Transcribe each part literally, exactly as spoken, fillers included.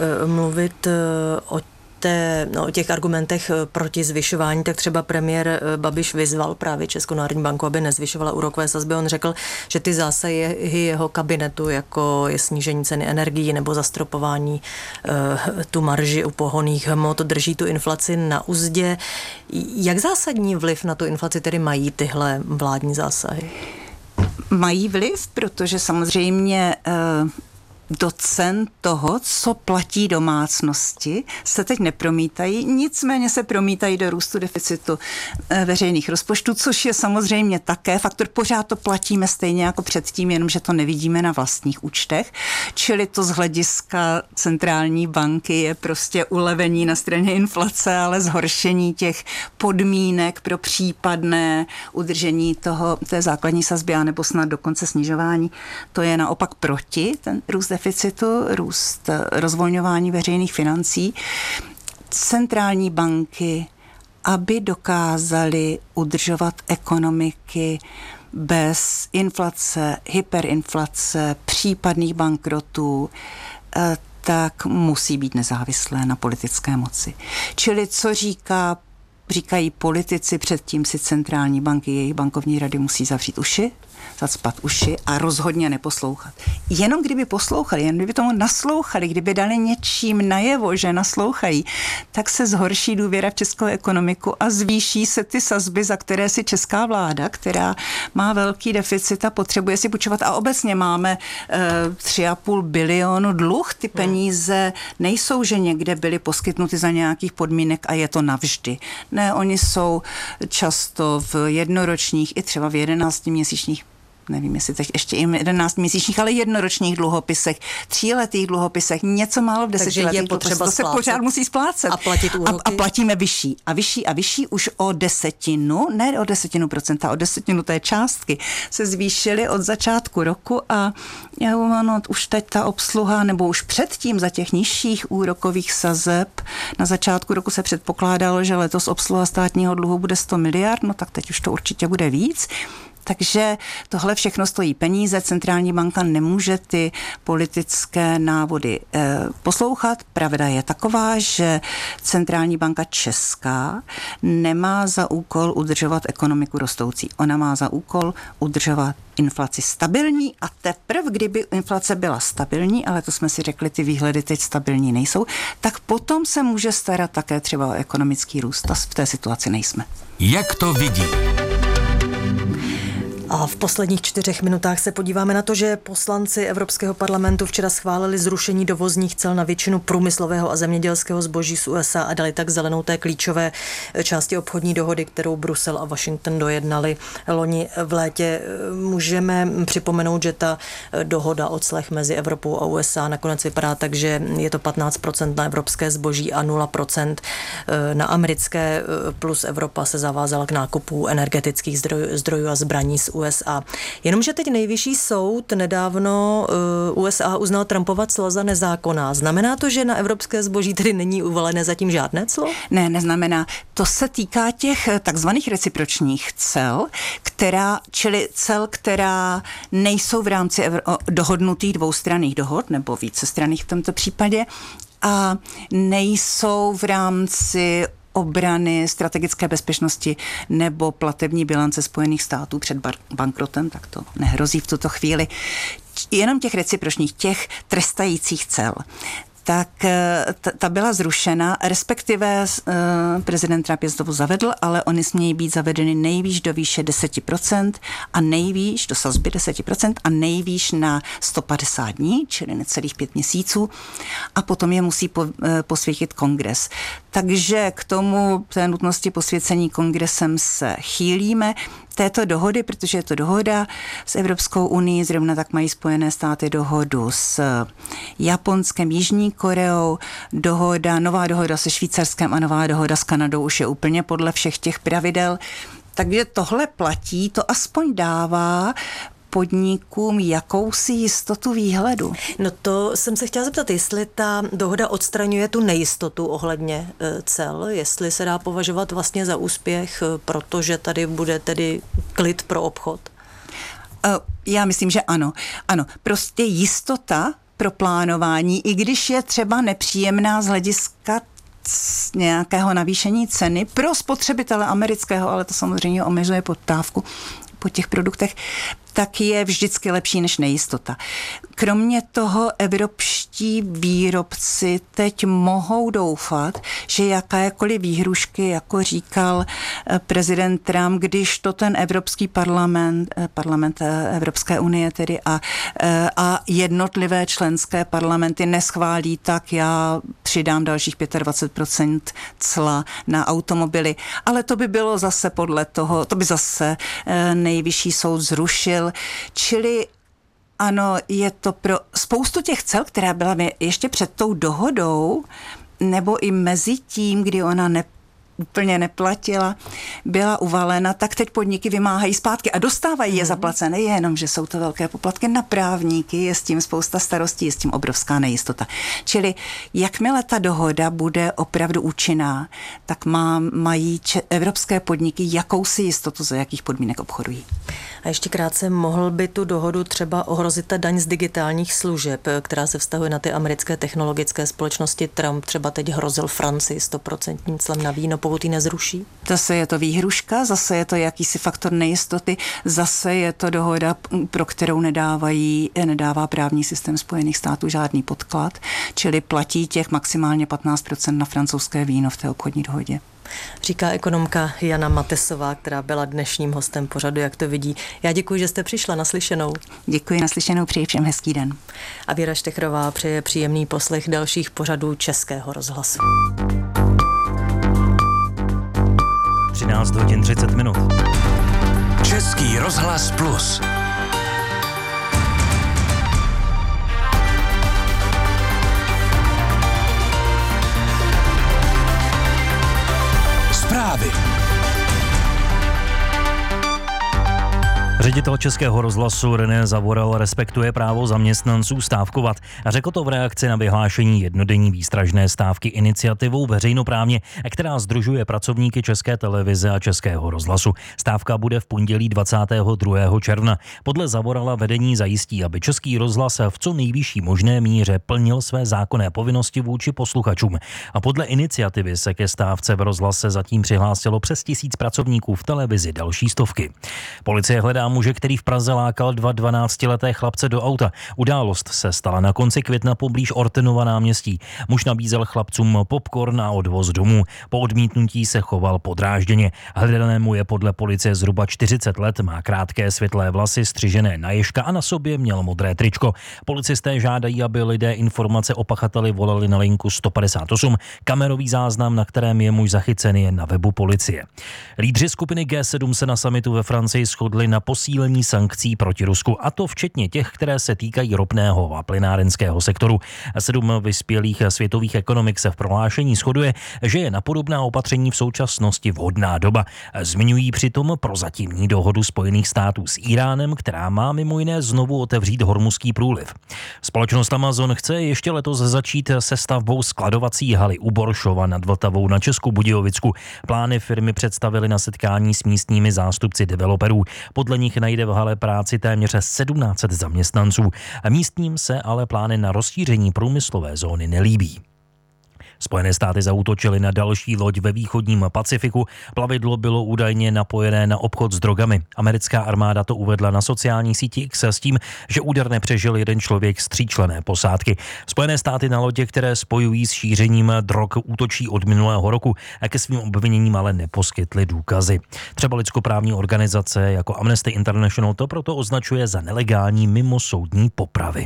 mluvit o Té, no, o těch argumentech proti zvyšování, tak třeba premiér Babiš vyzval právě Českou národní banku, aby nezvyšovala úrokové sazby. On řekl, že ty zásahy jeho kabinetu, jako je snížení ceny energií nebo zastropování uh, tu marži u pohonných hmot, drží tu inflaci na uzdě. Jak zásadní vliv na tu inflaci tedy mají tyhle vládní zásahy? Mají vliv, protože samozřejmě uh, do cen toho, co platí domácnosti, se teď nepromítají, nicméně se promítají do růstu deficitu veřejných rozpočtů, což je samozřejmě také faktor. Pořád to platíme stejně jako předtím, jenomže to nevidíme na vlastních účtech. Čili to z hlediska centrální banky je prostě ulevení na straně inflace, ale zhoršení těch podmínek pro případné udržení toho, té základní sazby, anebo snad dokonce snižování. To je naopak proti ten růst deficitu, růst rozvolňování veřejných financí. Centrální banky, aby dokázaly udržovat ekonomiky bez inflace, hyperinflace, případných bankrotů, tak musí být nezávislé na politické moci. Čili co říká, říkají politici, předtím si centrální banky, jejich bankovní rady musí zavřít uši, zacpat uši a rozhodně neposlouchat. Jenom kdyby poslouchali, jen kdyby tomu naslouchali, kdyby dali něčím najevo, že naslouchají, tak se zhorší důvěra v českou ekonomiku a zvýší se ty sazby, za které si česká vláda, která má velký deficit a potřebuje si půjčovat. A obecně máme e, tři a půl bilionu dluh. Ty peníze nejsou, že někde byly poskytnuty za nějakých podmínek a je to navždy. Ne, oni jsou často v jednoročních i třeba v jedenáctiměsíčních, nevím, jestli teď ještě i jedenáctiměsíčních, ale jednoročních dluhopisech, tříletých dluhopisech, něco málo v desetiletých dluhopisech. To se pořád musí splácet. A platit úroky. A, a platíme vyšší. A vyšší a vyšší už o desetinu, ne o desetinu procenta, o desetinu té částky se zvýšily od začátku roku a no, už teď ta obsluha, nebo už předtím za těch nižších úrokových sazeb na začátku roku se předpokládalo, že letos obsluha státního dluhu bude sto miliard, no tak teď už to určitě bude víc. Takže tohle všechno stojí peníze, centrální banka nemůže ty politické návody e, poslouchat. Pravda je taková, že centrální banka česká nemá za úkol udržovat ekonomiku rostoucí. Ona má za úkol udržovat inflaci stabilní a teprve, kdyby inflace byla stabilní, ale to jsme si řekli, ty výhledy teď stabilní nejsou, tak potom se může starat také třeba o ekonomický růst a v té situaci nejsme. Jak to vidí? A v posledních čtyřech minutách se podíváme na to, že poslanci Evropského parlamentu včera schválili zrušení dovozních cel na většinu průmyslového a zemědělského zboží z U S A a dali tak zelenou té klíčové části obchodní dohody, kterou Brusel a Washington dojednali loni v létě. Můžeme připomenout, že ta dohoda o clech mezi Evropou a U S A nakonec vypadá tak, že je to patnáct procent na evropské zboží a nula procent na americké, plus Evropa se zavázala k nákupu energetických zdrojů, zdrojů a zbraní z U S A. Jenomže teď nejvyšší soud nedávno uh, U S A uznal Trumpova cla za nezákonná. Znamená to, že na evropské zboží tedy není uvalené zatím žádné clo? Ne, neznamená. To se týká těch takzvaných recipročních cel, která, čili cel, která nejsou v rámci evro- dohodnutých dvoustranných dohod, nebo vícestranných v tomto případě, a nejsou v rámci obrany, strategické bezpečnosti nebo platební bilance Spojených států před bar- bankrotem, tak to nehrozí v tuto chvíli. Jenom těch recipročních, těch trestajících cel. Tak ta, ta byla zrušena, respektive uh, prezident Trump je znovu zavedl, ale oni smějí být zavedeny nejvýš do výše deset procent a nejvýš do sazby deset procent a nejvýš na sto padesát dní, čili necelých pět měsíců a potom je musí po, uh, posvětit kongres. Takže k tomu té nutnosti posvěcení kongresem se chýlíme této dohody, protože je to dohoda s Evropskou unii, zrovna tak mají Spojené státy dohodu s Japonskem, Jižní Koreou, dohoda, nová dohoda se Švýcarskem a nová dohoda s Kanadou už je úplně podle všech těch pravidel. Takže tohle platí, to aspoň dává podnikům jakousi jistotu výhledu. No to jsem se chtěla zeptat, jestli ta dohoda odstraňuje tu nejistotu ohledně cel, jestli se dá považovat vlastně za úspěch, protože tady bude tedy klid pro obchod. Já myslím, že ano. Ano, prostě jistota pro plánování, i když je třeba nepříjemná z hlediska nějakého navýšení ceny pro spotřebitele amerického, ale to samozřejmě omezuje poptávku po těch produktech, tak je vždycky lepší než nejistota. Kromě toho evropští výrobci teď mohou doufat, že jakékoliv výhrušky, jako říkal prezident Trump, když to ten Evropský parlament, parlament Evropské unie tedy a, a jednotlivé členské parlamenty neschválí, tak já přidám dalších dvacet pět procent cla na automobily. Ale to by bylo zase podle toho, to by zase nejvyšší soud zrušil. Čili ano, je to pro spoustu těch cel, která byla ještě před tou dohodou, nebo i mezi tím, kdy ona ne, úplně neplatila, byla uvalena, tak teď podniky vymáhají zpátky a dostávají je zaplacené, jenom, že jsou to velké poplatky na právníky, je s tím spousta starostí, je s tím obrovská nejistota. Čili jakmile ta dohoda bude opravdu účinná, tak má, mají če- evropské podniky jakousi jistotu, za jakých podmínek obchodují. A ještě krátce, mohl by tu dohodu třeba ohrozit ta daň z digitálních služeb, která se vztahuje na ty americké technologické společnosti. Trump třeba teď hrozil Francii stoprocentním clem na víno, pokud ji nezruší? Zase je to výhruška, zase je to jakýsi faktor nejistoty, zase je to dohoda, pro kterou nedávají, nedává právní systém Spojených států žádný podklad, čili platí těch maximálně patnáct procent na francouzské víno v té obchodní dohodě. Říká ekonomka Jana Matesová, která byla dnešním hostem pořadu, Jak to vidí. Já děkuji, že jste přišla, naslyšenou. Děkuji, naslyšenou, přeji všem hezký den. A Věra Štechrová přeje příjemný poslech dalších pořadů Českého rozhlasu. třináct hodin třicet minut. Český rozhlas plus. Zprávy. Ředitel Českého rozhlasu René Zavoral respektuje právo zaměstnanců stávkovat a řekl to v reakci na vyhlášení jednodenní výstražné stávky iniciativou veřejnoprávně, která sdružuje pracovníky České televize a Českého rozhlasu. Stávka bude v pondělí dvacátého druhého června. Podle Zavorala vedení zajistí, aby Český rozhlas v co nejvyšší možné míře plnil své zákonné povinnosti vůči posluchačům. A podle iniciativy se ke stávce v rozhlase zatím přihlásilo přes tisíc pracovníků, v televizi další stovky. Policie hledá muže, který v Praze lákal dva dvanáctileté chlapce do auta. Událost se stala na konci května poblíž Ortenova náměstí. Muž nabízel chlapcům popcorn a odvoz domů. Po odmítnutí se choval podrážděně. Hledanému je podle policie zhruba čtyřicet let, má krátké světlé vlasy střižené na ježka a na sobě měl modré tričko. Policisté žádají, aby lidé informace o pachateli volali na linku sto padesát osm. Kamerový záznam, na kterém je muž zachycen, je na webu policie. Lídři skupiny G sedm se na summitu ve Francii shodli na posílení sankcí proti Rusku, a to včetně těch, které se týkají ropného a plynárenského sektoru. Sedm vyspělých světových ekonomik se v prohlášení shoduje, že je na podobná opatření v současnosti vhodná doba. Zmiňují přitom prozatímní dohodu Spojených států s Íránem, která má mimo jiné znovu otevřít Hormuzský průliv. Společnost Amazon chce ještě letos začít se stavbou skladovací haly u Boršova nad Vltavou na Česku Budějovicku. Plány firmy představili na setkání s místními zástupci developerů. Podle nich najde v hale práci téměř sedmnáct set zaměstnanců. Místním se ale plány na rozšíření průmyslové zóny nelíbí. Spojené státy zaútočily na další loď ve východním Pacifiku. Plavidlo bylo údajně napojené na obchod s drogami. Americká armáda to uvedla na sociální síti X s tím, že úder nepřežil jeden člověk z tříčlenné posádky. Spojené státy na lodě, které spojují s šířením drog, útočí od minulého roku a ke svým obviněním ale neposkytly důkazy. Třeba lidskoprávní organizace jako Amnesty International to proto označuje za nelegální mimosoudní popravy.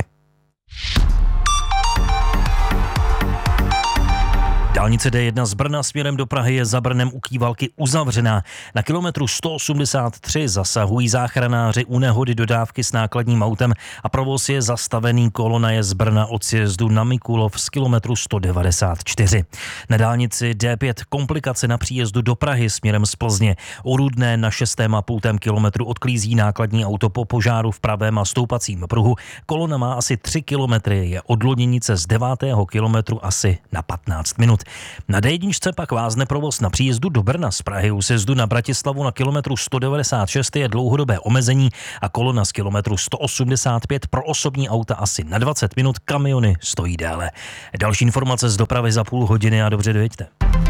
Dálnice D jedna z Brna směrem do Prahy je za Brnem u Kývalky uzavřená. Na kilometru sto osmdesát tři zasahují záchranáři u nehody dodávky s nákladním autem a provoz je zastavený. Kolona je z Brna od sjezdu na Mikulov z kilometru sto devadesát čtyři. Na dálnici D pět komplikace na příjezdu do Prahy směrem z Plzně. U Rudné na šestém a půltém kilometru odklízí nákladní auto po požáru v pravém a stoupacím pruhu. Kolona má asi tři kilometry, je od Loděnice z devátého kilometru asi na patnáct minut. Na dé jedničce pak vázne provoz na příjezdu do Brna z Prahy. U sjezdu na Bratislavu na kilometru sto devadesát šest je dlouhodobé omezení a kolona z kilometru sto osmdesát pět pro osobní auta asi na dvacet minut, kamiony stojí déle. Další informace z dopravy za půl hodiny a dobře dojeďte.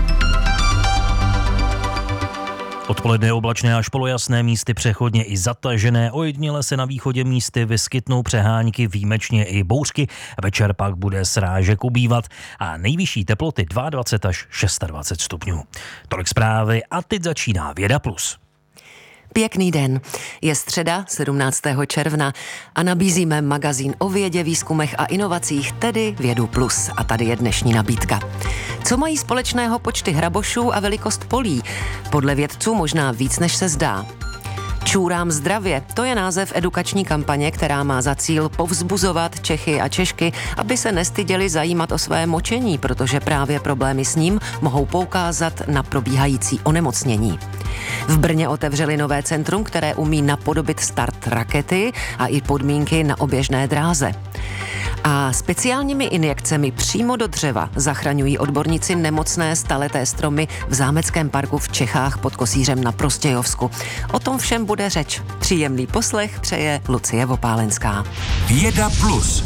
Odpoledne oblačné až polojasné, místy přechodně i zatažené, ojediněle se na východě místy vyskytnou přehánky, výjimečně i bouřky, večer pak bude srážek ubývat a nejvyšší teploty dvacet dva až dvacet šest stupňů. Tolik zprávy a teď začíná Věda plus. Pěkný den. Je středa sedmnáctého června a nabízíme magazín o vědě, výzkumech a inovacích, tedy Vědu plus. A tady je dnešní nabídka. Co mají společného počty hrabošů a velikost polí? Podle vědců možná víc, než se zdá. Čůrám zdravě, to je název edukační kampaně, která má za cíl povzbuzovat Čechy a Češky, aby se nestyděli zajímat o své močení, protože právě problémy s ním mohou poukázat na probíhající onemocnění. V Brně otevřeli nové centrum, které umí napodobit start rakety a i podmínky na oběžné dráze. A speciálními injekcemi přímo do dřeva zachraňují odborníci nemocné staleté stromy v Zámeckém parku v Čechách pod Kosířem na Prostějovsku. O tom všem bude řeč. Příjemný poslech přeje Lucie Vopálenská. Věda plus.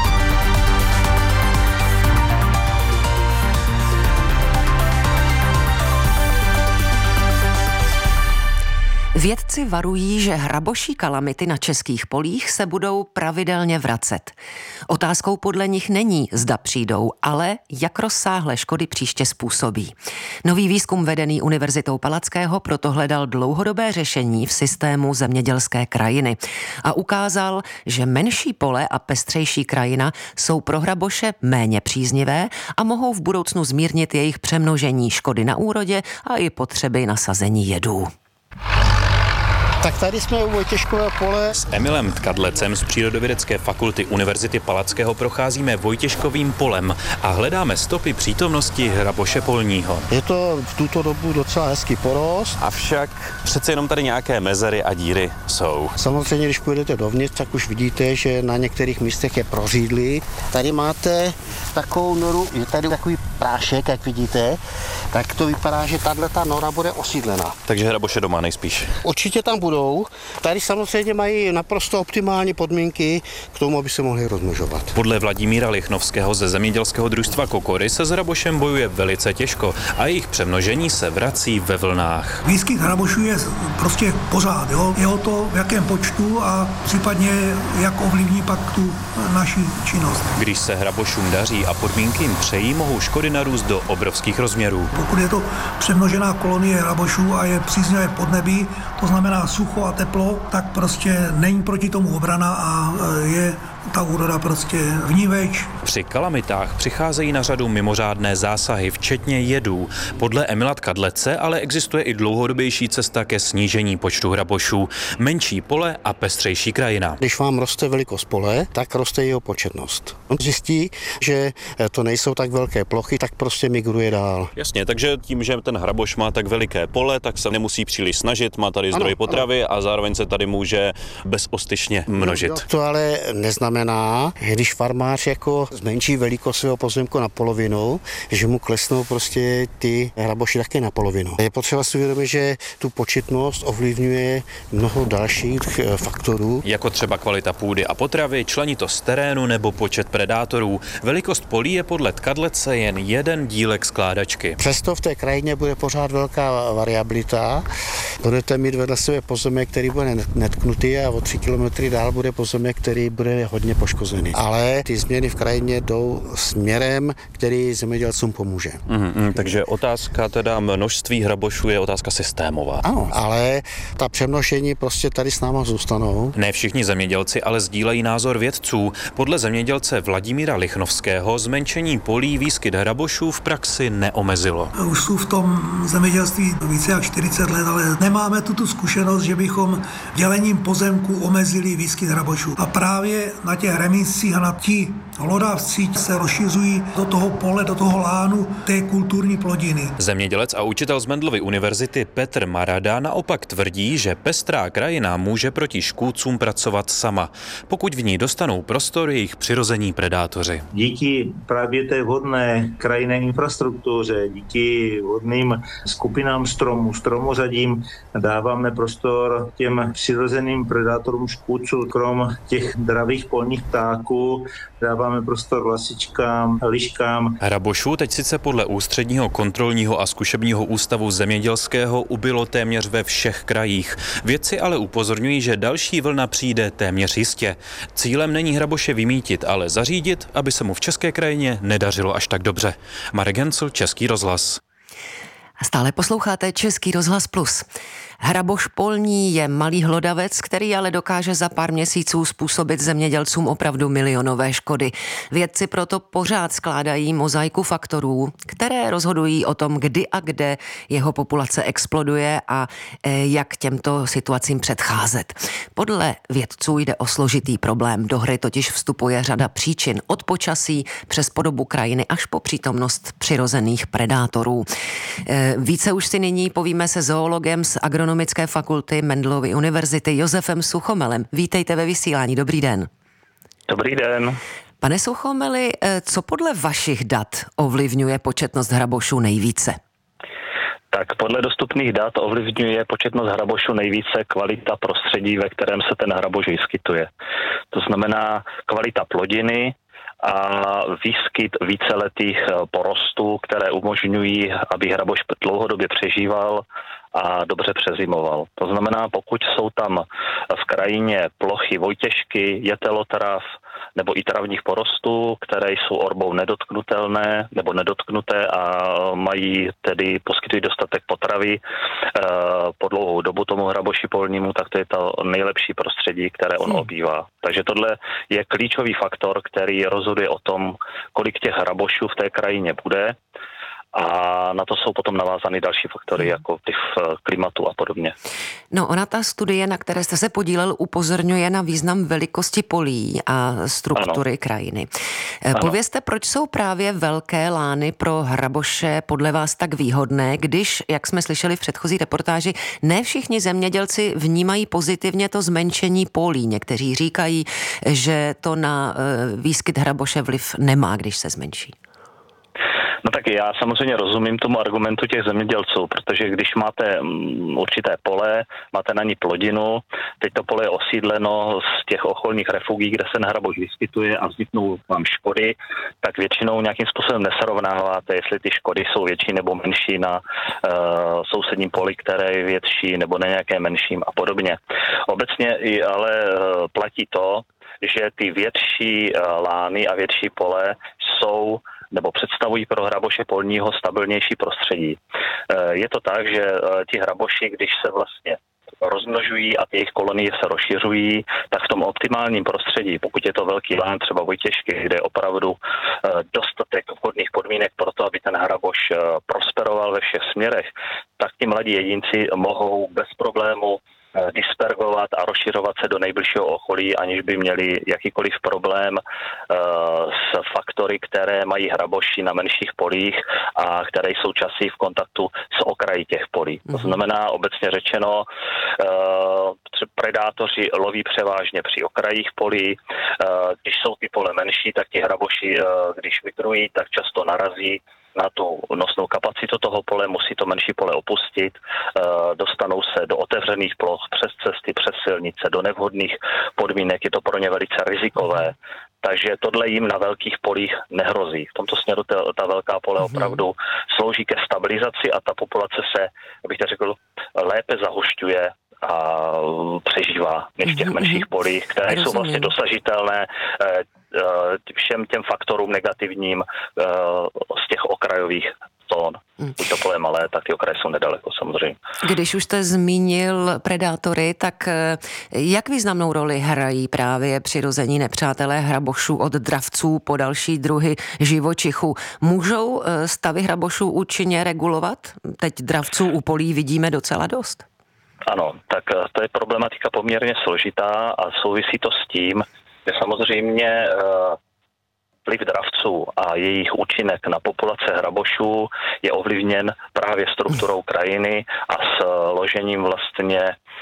Vědci varují, že hraboší kalamity na českých polích se budou pravidelně vracet. Otázkou podle nich není, zda přijdou, ale jak rozsáhlé škody příště způsobí. Nový výzkum vedený Univerzitou Palackého proto hledal dlouhodobé řešení v systému zemědělské krajiny a ukázal, že menší pole a pestřejší krajina jsou pro hraboše méně příznivé a mohou v budoucnu zmírnit jejich přemnožení, škody na úrodě a i potřeby nasazení jedů. Tak tady jsme u Vojtěškového pole. S Emilem Tkadlecem z Přírodovědecké fakulty Univerzity Palackého procházíme Vojtěškovým polem a hledáme stopy přítomnosti hraboše polního. Je to v tuto dobu docela hezký porost. Avšak přece jenom tady nějaké mezery a díry jsou. Samozřejmě, když půjdete dovnitř, tak už vidíte, že na některých místech je prořídlý. Tady máte takovou noru, je tady takový prášek, jak vidíte, tak to vypadá, že tato nora bude osídlena. Takže hraboše doma nejspíš. Určitě tam budou. Tady samozřejmě mají naprosto optimální podmínky k tomu, aby se mohli rozmnožovat. Podle Vladimíra Lichnovského ze zemědělského družstva Kokory se s hrabošem bojuje velice těžko a jejich přemnožení se vrací ve vlnách. Výskyt hrabošů je prostě pořád, jo? Je o to, v jakém počtu a případně jak ovlivní pak tu naši činnost. Když se hrabošům daří a podmínky jim přejí, mohou škody narůst do obrovských rozměrů. Pokud je to přemnožená kolonie hrabošů a je příznivé podnebí, to znamená sucho a teplo, tak prostě není proti tomu obrana a je ta úroda prostě vníveč. Při kalamitách přicházejí na řadu mimořádné zásahy, včetně jedů. Podle Emila Tkadlece ale existuje i dlouhodobější cesta ke snížení počtu hrabošů. Menší pole a pestřejší krajina. Když vám roste velikost pole, tak roste jeho početnost. On zjistí, že to nejsou tak velké plochy, tak prostě migruje dál. Jasně, takže tím, že ten hraboš má tak veliké pole, tak se nemusí příliš snažit, má tady zdroj ano, potravy ano. A zároveň se tady může bezostyšně množit. No, to ale neznamená, když farmář jako zmenší velikost svého pozemku na polovinu, že mu klesnou prostě ty hraboši také na polovinu. Je potřeba si uvědomit, že tu početnost ovlivňuje mnoho dalších faktorů. Jako třeba kvalita půdy a potravy, členitost terénu nebo počet predátorů. Velikost polí je podle Tkadlece jen jeden dílek skládačky. Přesto v té krajině bude pořád velká variabilita. Budete mít vedle sebe pozemek, který bude netknutý a o tři kilometry dál bude pozemek, který bude hodně poškozený. Ale ty změny v krajině jdou směrem, který zemědělcům pomůže. Mm, takže otázka teda množství hrabošů je otázka systémová. Ano, ale ta přemnožení prostě tady s náma zůstanou. Ne všichni zemědělci ale sdílejí názor vědců. Podle zemědělce Vladimíra Lichnovského zmenšení polí výskyt hrabošů v praxi neomezilo. Už jsou v tom zemědělství více jak čtyřicet let, ale nemáme tu zkušenost, že bychom dělením pozemku omezili výskyt hrabošů. A právě na těch remízcích a na ti Hlodavci se rozšiřují do toho pole, do toho lánu té kulturní plodiny. Zemědělec a učitel z Mendelovy univerzity Petr Marada naopak tvrdí, že pestrá krajina může proti škůdcům pracovat sama, pokud v ní dostanou prostor jejich přirození predátoři. Díky právě té vhodné krajinné infrastruktuře, díky vhodným skupinám stromů, stromořadím dáváme prostor těm přirozeným predátorům škůdců. Krom těch dravých polních ptáků dáváme prostor lasičkám, liškám. Hrabošů teď sice podle Ústředního kontrolního a zkušebního ústavu zemědělského ubylo téměř ve všech krajích. Vědci ale upozorňují, že další vlna přijde téměř jistě. Cílem není hraboše vymítit, ale zařídit, aby se mu v české krajině nedařilo až tak dobře. Marek Hencl, Český rozhlas. Stále posloucháte Český rozhlas Plus. Hraboš polní je malý hlodavec, který ale dokáže za pár měsíců způsobit zemědělcům opravdu milionové škody. Vědci proto pořád skládají mozaiku faktorů, které rozhodují o tom, kdy a kde jeho populace exploduje a jak těmto situacím předcházet. Podle vědců jde o složitý problém. Do hry totiž vstupuje řada příčin od počasí přes podobu krajiny až po přítomnost přirozených predátorů. Více už si nyní povíme se zoologem z Agronomické fakulty Mendelovy univerzity Josefem Suchomelem. Vítejte ve vysílání, dobrý den. Dobrý den. Pane Suchomeli, co podle vašich dat ovlivňuje početnost hrabošů nejvíce? Tak podle dostupných dat ovlivňuje početnost hrabošů nejvíce kvalita prostředí, ve kterém se ten hraboš vyskytuje. To znamená kvalita plodiny a výskyt víceletých porostů, které umožňují, aby hraboš dlouhodobě přežíval a dobře přezimoval. To znamená, pokud jsou tam v krajině plochy vojtěžky, jetelotrav nebo i travních porostů, které jsou orbou nedotknutelné nebo nedotknuté a mají tedy poskytují dostatek potravy po dlouhou dobu tomu hraboši polnímu, tak to je to nejlepší prostředí, které on hmm. obývá. Takže tohle je klíčový faktor, který rozhoduje o tom, kolik těch hrabošů v té krajině bude. A na to jsou potom navázány další faktory, jako vliv klimatu a podobně. No, ona ta studie, na které jste se podílel, upozorňuje na význam velikosti polí a struktury ano. krajiny. Ano. Povězte, proč jsou právě velké lány pro hraboše podle vás tak výhodné, když, jak jsme slyšeli v předchozí reportáži, ne všichni zemědělci vnímají pozitivně to zmenšení polí. Někteří říkají, že to na výskyt hraboše vliv nemá, když se zmenší. No tak já samozřejmě rozumím tomu argumentu těch zemědělců, protože když máte určité pole, máte na ní plodinu, teď to pole je osídleno z těch okolních refugií, kde se hraboš vyskytuje a vzniknou vám škody, tak většinou nějakým způsobem nesrovnáváte, jestli ty škody jsou větší nebo menší na uh, sousedním poli, které je větší, nebo na nějaké menším a podobně. Obecně ale uh, platí to, že ty větší uh, lány a větší pole jsou nebo představují pro hraboše polního stabilnější prostředí. Je to tak, že ti hraboši, když se vlastně rozmnožují a ty jejich kolonie se rozšiřují, tak v tom optimálním prostředí, pokud je to velký lán, třeba vojtěžky, kde je opravdu dostatek vhodných podmínek pro to, aby ten hraboš prosperoval ve všech směrech, tak ti mladí jedinci mohou bez problému dispergovat a rozšiřovat se do nejbližšího okolí, aniž by měli jakýkoliv problém uh, s faktory, které mají hraboši na menších polích a které jsou časí v kontaktu s okraji těch polí. Mm-hmm. To znamená, obecně řečeno, uh, predátoři loví převážně při okrajích polí. Uh, když jsou ty pole menší, tak ti hraboši, uh, když migrují, tak často narazí na tu nosnou kapacitu toho pole, musí to menší pole opustit, dostanou se do otevřených ploch, přes cesty, přes silnice, do nevhodných podmínek, je to pro ně velice rizikové. Takže tohle jim na velkých polích nehrozí. V tomto směru ta, ta velká pole opravdu slouží ke stabilizaci a ta populace se, abych to řekl, lépe zahušťuje a přežívá než v těch menších polích, které jsou vlastně dosažitelné všem těm faktorům negativním z těch okrajových zón. Buď to pole malé, tak ty okraje jsou nedaleko samozřejmě. Když už jste zmínil predátory, tak jak významnou roli hrají právě přirození nepřátelé hrabošů od dravců po další druhy živočichů? Můžou stavy hrabošů účinně regulovat? Teď dravců u polí vidíme docela dost. Ano, tak to je problematika poměrně složitá a souvisí to s tím, že samozřejmě vliv dravců a jejich účinek na populace hrabošů je ovlivněn právě strukturou krajiny a složením vlastně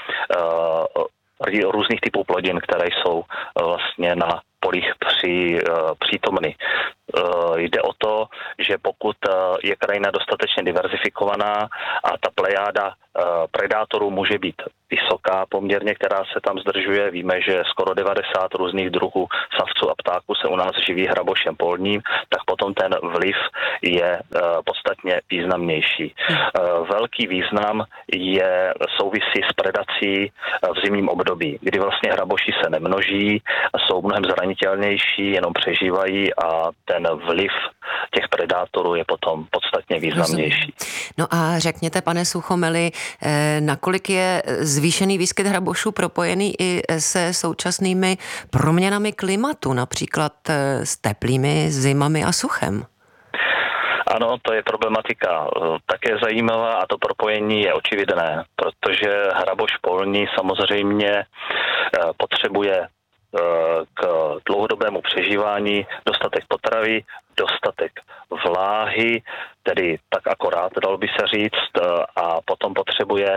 uh, různých typů plodin, které jsou vlastně na polích při, uh, přítomny. Uh, jde o to, že pokud uh, je krajina dostatečně diverzifikovaná a ta plejáda uh, predátorů může být vysoká poměrně, která se tam zdržuje. Víme, že skoro devadesát různých druhů savců a ptáků se u nás živí hrabošem polním, tak potom ten vliv je uh, podstatně významnější. Uh, velký význam je souvisí s predací v zimním období, kdy vlastně hraboši se nemnoží, jsou mnohem zranitelnější, jenom přežívají a ten vliv těch predátorů je potom podstatně významnější. No a řekněte, pane Suchomeli, nakolik je zvýšený výskyt hrabošů propojený i se současnými proměnami klimatu, například s teplými zimami a suchem? Ano, to je problematika také zajímavá a to propojení je očividné, protože hraboš polní samozřejmě potřebuje k dlouhodobému přežívání dostatek potravy, dostatek vláhy, tedy tak akorát, dalo by se říct, a potom potřebuje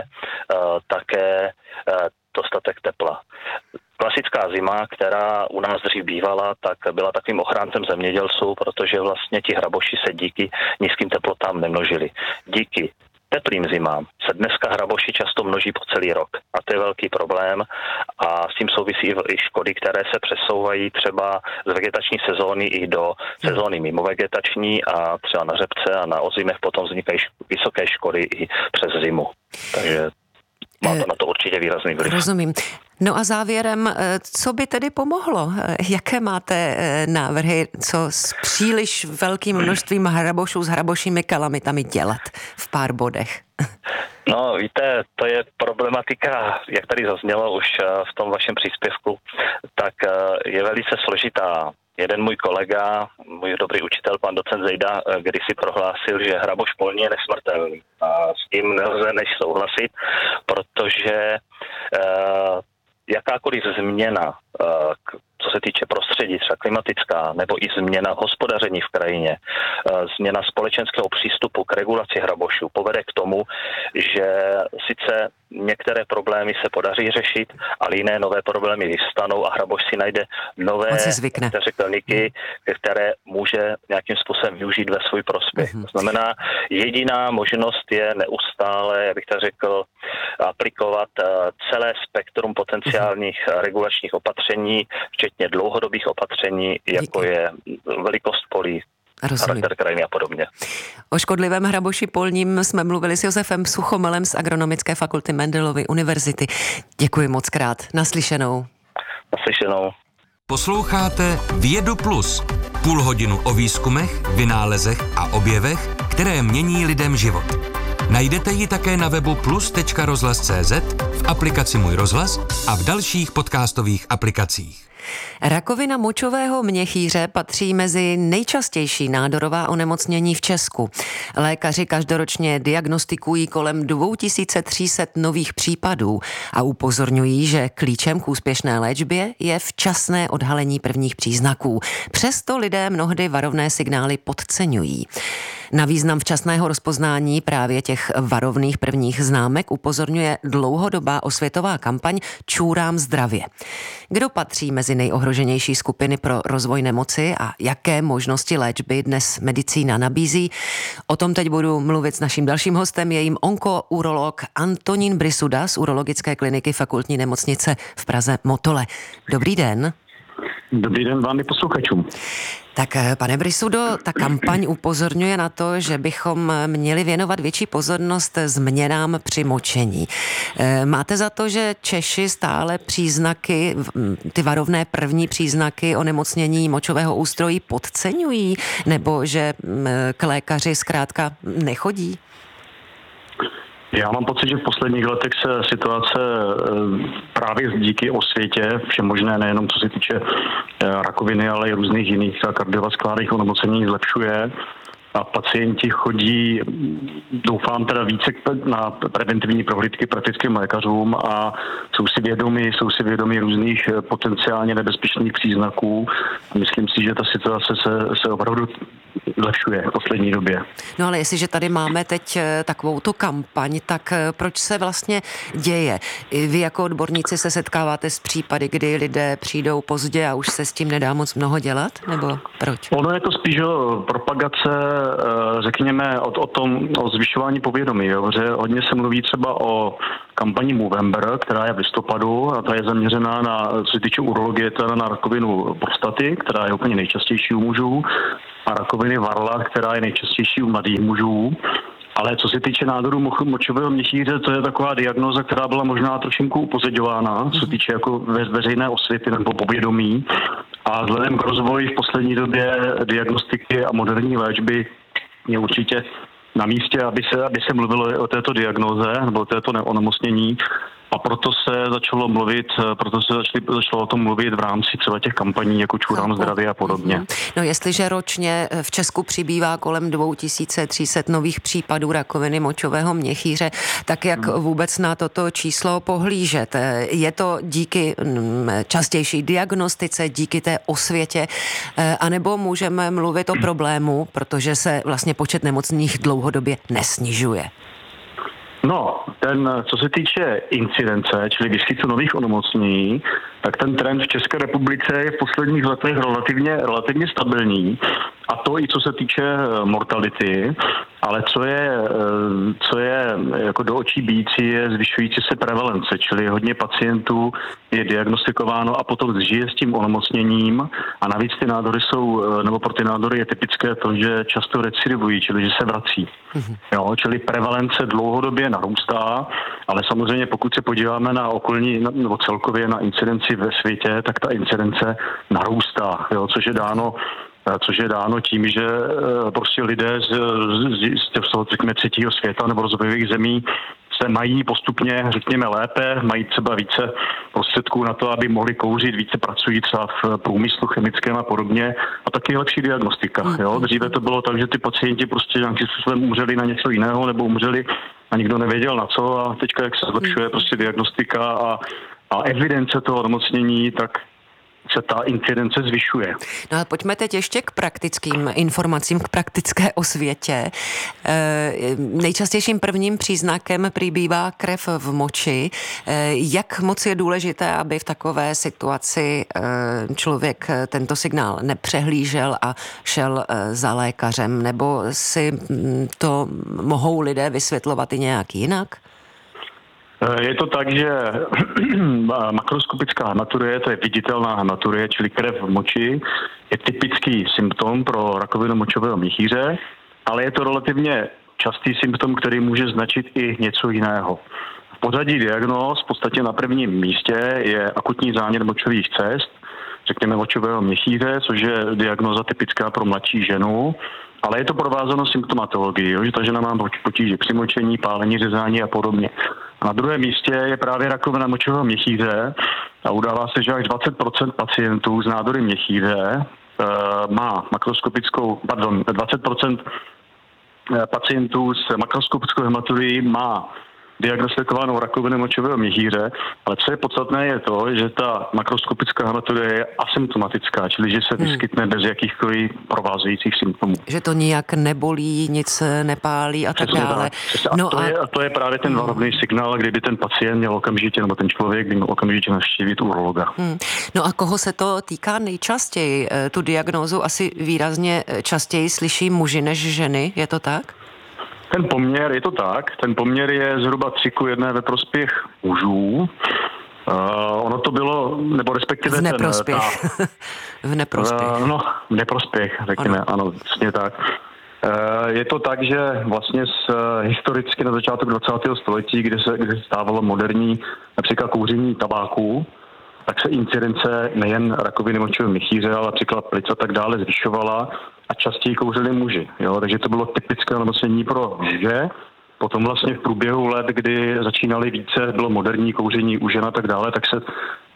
také dostatek tepla. Klasická zima, která u nás dřív bývala, tak byla takovým ochráncem zemědělců, protože vlastně ti hraboši se díky nízkým teplotám nemnožili. Díky teplým zimám se dneska hraboši často množí po celý rok a to je velký problém a s tím souvisí i škody, které se přesouvají třeba z vegetační sezóny i do sezóny mimo vegetační a třeba na řepce a na ozimech potom vznikají vysoké škody i přes zimu. Takže má to na to určitě výrazný vliv. Rozumím. No a závěrem, co by tedy pomohlo? Jaké máte návrhy, co s příliš velkým množstvím hrabošů, s hrabošími kalamitami dělat v pár bodech? No, víte, to je problematika, jak tady zaznělo už v tom vašem příspěvku, tak je velice složitá. Jeden můj kolega, můj dobrý učitel, pan docent Zejda, kdysi prohlásil, že hraboš polní je nesmrtelný. A s tím nelze než souhlasit, protože uh, jakákoliv změna, uh, co se týče prostředí, třeba klimatická, nebo i změna hospodaření v krajině, uh, změna společenského přístupu k regulaci hrabošů povede k tomu, že sice některé problémy se podaří řešit, ale jiné nové problémy vyvstanou a hraboš si najde nové řekelníky, které může nějakým způsobem využít ve svůj prospěch. Mm-hmm. To znamená, jediná možnost je neustále, jak bych tak řekl, aplikovat celé spektrum potenciálních mm-hmm. regulačních opatření, včetně dlouhodobých opatření, jako Díky. je velikost polí, Rozumím. charakter krajiny a podobně. O škodlivém hraboši polním jsme mluvili s Josefem Suchomelem z Agronomické fakulty Mendelovy univerzity. Děkuji moc krát. Naslyšenou. Naslyšenou. Posloucháte Vědu Plus. Půl hodinu o výzkumech, vynálezech a objevech, které mění lidem život. Najdete ji také na webu plus tečka rozhlas tečka cé zet, v aplikaci Můj rozhlas a v dalších podcastových aplikacích. Rakovina močového měchýře patří mezi nejčastější nádorová onemocnění v Česku. Lékaři každoročně diagnostikují kolem dva tisíce tři sta nových případů a upozorňují, že klíčem k úspěšné léčbě je včasné odhalení prvních příznaků. Přesto lidé mnohdy varovné signály podceňují. Na význam včasného rozpoznání právě těch varovných prvních známek upozorňuje dlouhodobá osvětová kampaň Čůrám zdravě. Kdo patří mezi nejohroženější skupiny pro rozvoj nemoci a jaké možnosti léčby dnes medicína nabízí? O tom teď budu mluvit s naším dalším hostem, je jím onkourolog Antonín Brisuda z urologické kliniky Fakultní nemocnice v Praze Motole. Dobrý den. Dobrý den vám i posluchačům. Tak pane Brisudo, ta kampaň upozorňuje na to, že bychom měli věnovat větší pozornost změnám při močení. Máte za to, že Češi stále příznaky, ty varovné první příznaky onemocnění močového ústrojí podceňují, nebo že k lékaři zkrátka nechodí? Já mám pocit, že v posledních letech se situace právě díky osvětě, všemožné nejenom co se týče rakoviny, ale i různých jiných kardiovaskulárních onemocnění zlepšuje. a pacienti chodí, doufám teda více na preventivní prohlídky praktickým lékařům a jsou si vědomi, jsou si vědomi různých potenciálně nebezpečných příznaků. Myslím si, že ta situace se, se opravdu zlepšuje v poslední době. No ale jestliže tady máme teď takovou tu kampaň, tak proč se vlastně děje? Vy jako odborníci se setkáváte s případy, kdy lidé přijdou pozdě a už se s tím nedá moc mnoho dělat? Nebo proč? Ono je to spíš o propagace, řekněme, o, o tom, o zvyšování povědomí. Jo? Že hodně se mluví třeba o kampani Movember, která je v listopadu a ta je zaměřená na, co se týče urologie, teda na rakovinu prostaty, která je úplně nejčastější u mužů, a rakoviny varla, která je nejčastější u mladých mužů. Ale co se týče nádoru močového měchýře, to je taková diagnóza, která byla možná trošinku upozaďována, co se týče jako ve, veřejné osvěty nebo povědomí. A vzhledem k rozvoji v poslední době diagnostiky a moderní léčby je určitě na místě, aby se, aby se mluvilo o této diagnóze nebo o této onemocnění. A proto se začalo mluvit, proto se začali, začalo o tom mluvit v rámci třeba těch kampaní jako Čurám zdraví a podobně. No jestliže ročně v Česku přibývá kolem dva tisíce tři sta nových případů rakoviny močového měchýře, tak jak vůbec na toto číslo pohlížet? Je to díky častější diagnostice, díky té osvětě, anebo můžeme mluvit o problému, protože se vlastně počet nemocných dlouhodobě nesnižuje? No, ten, co se týče incidence, čili výskytu nových onemocnění, tak ten trend v České republice je v posledních letech relativně, relativně stabilní. A to i co se týče mortality, ale co je, co je jako do očí bíjící, je zvyšující se prevalence, čili hodně pacientů je diagnostikováno a potom žije s tím onemocněním a navíc ty nádory jsou, nebo pro ty nádory je typické to, že často recidivují, čili že se vrací. Jo, čili prevalence dlouhodobě narůstá, ale samozřejmě pokud se podíváme na okolní, nebo celkově na incidenci ve světě, tak ta incidence narůstá, jo, což je dáno což je dáno tím, že prostě lidé z, z, z toho, řekněme, třetího světa nebo rozvojových zemí se mají postupně, řekněme, lépe, mají třeba více prostředků na to, aby mohli kouřit, více pracují třeba v průmyslu chemickém a podobně a taky je lepší diagnostika. Jo? Dříve to bylo tak, že ty pacienti prostě nějakým způsobem umřeli na něco jiného nebo umřeli a nikdo nevěděl na co a teďka, jak se zlepšuje prostě diagnostika a, a evidence toho onemocnění, tak se ta incidence zvyšuje. No a pojďme teď ještě k praktickým informacím, k praktické osvětě. E, nejčastějším prvním příznakem prý bývá krev v moči. E, jak moc je důležité, aby v takové situaci e, člověk tento signál nepřehlížel a šel e, za lékařem? Nebo si to mohou lidé vysvětlovat i nějak jinak? Je to tak, že makroskopická hematurie, to je viditelná hematurie, čili krev v moči, je typický symptom pro rakovinu močového měchýře, ale je to relativně častý symptom, který může značit i něco jiného. V pořadí diagnóz v podstatě na prvním místě je akutní zánět močových cest, řekněme močového měchýře, což je diagnóza typická pro mladší ženu, ale je to provázeno symptomatologií, že ta žena má potíže při močení, pálení, řezání a podobně. A na druhém místě je právě rakovina močového měchýře a udává se, že až dvacet procent pacientů s nádory měchýře e, má makroskopickou, pardon, dvacet procent pacientů s makroskopickou hematurií má diagnostikovanou rakovinu močového měchýře, ale co je podstatné je to, že ta makroskopická hematurie je asymptomatická, čili že se vyskytne hmm. bez jakýchkoliv provázejících symptomů. Že to nijak nebolí, nic nepálí a tak Přesně dále. Tak. A, no to a... Je, a to je právě ten varovný hmm. signál, kdyby ten pacient měl okamžitě, nebo ten člověk by měl okamžitě navštívit urologa. Hmm. No a koho se to týká nejčastěji? Tu diagnózu asi výrazně častěji slyší muži než ženy, je to tak? Ten poměr, je to tak, ten poměr je zhruba tři ku jedné ve prospěch mužů. Uh, ono to bylo, nebo respektive... V neprospěch. Ten, ta, v neprospěch. Uh, no, v neprospěch, řekněme, ano, ano přesně tak. Uh, je to tak, že vlastně z, uh, historicky na začátku dvacátého století, kde se, kde se stávalo moderní například kouření tabáku, tak se incidence nejen rakoviny močového měchýře, ale například plic a tak dále zvyšovala a častěji kouřili muži. Jo? Takže to bylo typické onemocnění pro muže. Potom vlastně v průběhu let, kdy začínali více, bylo moderní kouření u žen a tak dále, tak se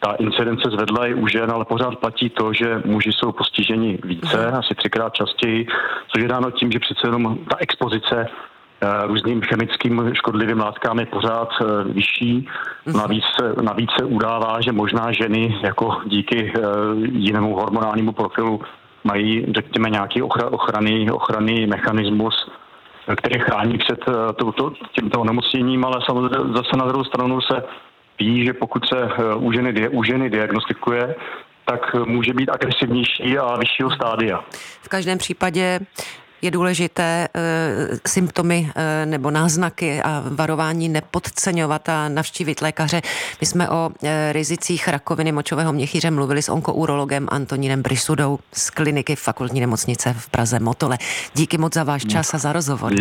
ta incidence zvedla i u žen, ale pořád platí to, že muži jsou postiženi více, asi třikrát častěji, což je dáno tím, že přece jenom ta expozice různým chemickým škodlivým látkám je pořád vyšší. Navíc, navíc se udává, že možná ženy jako díky jinému hormonálnímu profilu mají, řekněme, nějaký ochranný, ochranný mechanismus, který chrání před touto, tímto onemocněním, ale samozřejmě zase na druhou stranu se ví, že pokud se u ženy, u ženy diagnostikuje, tak může být agresivnější a vyššího stádia. V každém případě je důležité e, symptomy e, nebo náznaky a varování nepodceňovat a navštívit lékaře. My jsme o e, rizicích rakoviny močového měchýře mluvili s onkourologem Antonínem Brysudou z kliniky Fakultní nemocnice v Praze Motole. Díky moc za váš čas a za rozhovor.